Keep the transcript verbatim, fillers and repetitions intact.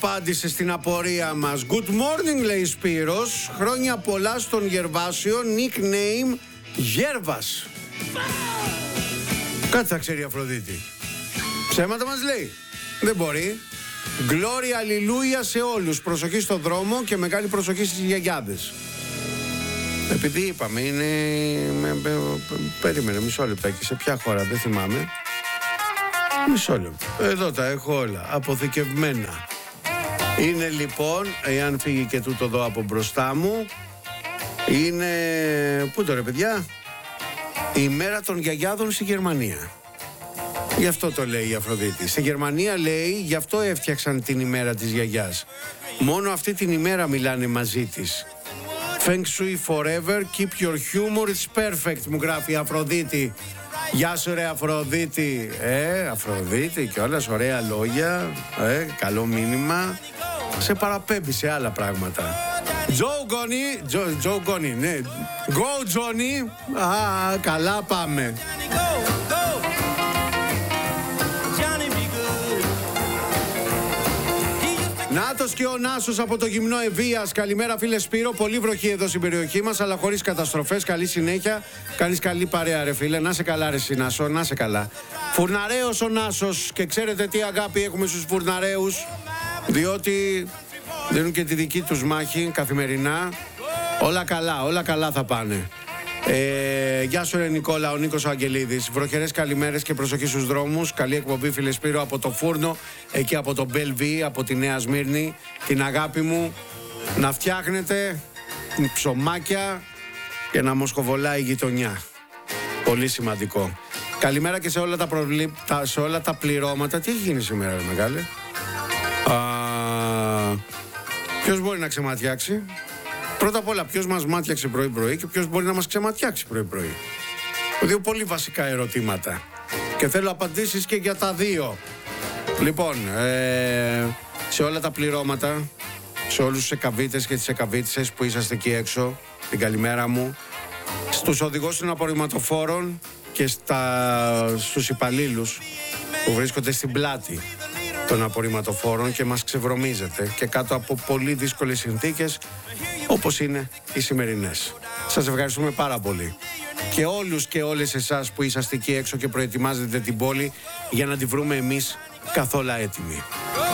απάντησε στην απορία μας. Good morning, λέει Σπύρος. Χρόνια πολλά στον Γερβάσιο. Nickname Γέρβας. Κάτι θα ξέρει η Αφροδίτη. Ψέματα μας λέει. Δεν μπορεί. Glory, αλληλούια σε όλους. Προσοχή στον δρόμο και μεγάλη προσοχή στις γιαγιάδες. Επειδή είπαμε, είναι... Με, με, περίμενε μισό λεπτάκι. Σε ποια χώρα, δεν θυμάμαι. Μισό λεπτό. Εδώ τα έχω όλα. Αποθηκευμένα. Είναι λοιπόν, εάν φύγει και τούτο εδώ από μπροστά μου, είναι... Πού τώρα, παιδιά? Η μέρα των γιαγιάδων στη Γερμανία. Γι' αυτό το λέει η Αφροδίτη. Στη Γερμανία, λέει, γι' αυτό έφτιαξαν την ημέρα της γιαγιάς. Μόνο αυτή την ημέρα μιλάνε μαζί της. Feng Shui forever, keep your humor, it's perfect, μου γράφει η Αφροδίτη. Γεια σου ρε Αφροδίτη. Ε, Αφροδίτη κιόλας, ωραία λόγια, ε, καλό μήνυμα. Σε παραπέμπει σε άλλα πράγματα. Τζο Γκόνι, Τζο Γκόνι, ναι. Go Johnny. Α, καλά πάμε. Νάτος και ο Νάσος από το γυμνό Ευβοίας. Καλημέρα φίλε Σπύρο, πολύ βροχή εδώ στην περιοχή μας, αλλά χωρίς καταστροφές, καλή συνέχεια. Κάνεις καλή παρέα ρε φίλε, να σε καλά ρε Νάσο, να σε καλά. Φουρναρέος ο Νάσος, και ξέρετε τι αγάπη έχουμε στους φουρναρέους, διότι δίνουν και τη δική τους μάχη καθημερινά. Όλα καλά, όλα καλά θα πάνε. Ε, γεια σου ρε Νικόλα, ο Νίκος Αγγελίδης. Βροχερές καλημέρες και προσοχή στους δρόμους. Καλή εκπομπή φίλε Σπύρο από το Φούρνο, εκεί από το Μπελβί, από τη Νέα Σμύρνη. Την αγάπη μου να φτιάχνετε ψωμάκια και να μοσχοβολάει η γειτονιά. Πολύ σημαντικό. Καλημέρα και σε όλα τα, προβλή... τα... σε όλα τα πληρώματα. Τι έχει γίνει σήμερα ρε μεγάλε? Α... Ποιος μπορεί να ξεματιάξει? Πρώτα απ' όλα, ποιος μας μάτιαξε πρωί-πρωί και ποιος μπορεί να μας ξεματιάξει πρωί-πρωί? Δύο πολύ βασικά ερωτήματα. Και θέλω απαντήσεις και για τα δύο. Λοιπόν, ε, σε όλα τα πληρώματα, σε όλους τους εκαβίτες και τις εκαβίτσες που είσαστε εκεί έξω, την καλημέρα μου. Στους οδηγούς των απορριμματοφόρων και στα, στους υπαλλήλους που βρίσκονται στην πλάτη των απορριμματοφόρων και μας ξεβρωμίζετε και κάτω από πολύ δύσκολες συνθήκες όπως είναι οι σημερινές. Σας ευχαριστούμε πάρα πολύ. Και όλους και όλες εσάς που είσαστε εκεί έξω και προετοιμάζετε την πόλη για να τη βρούμε εμείς καθόλου έτοιμοι.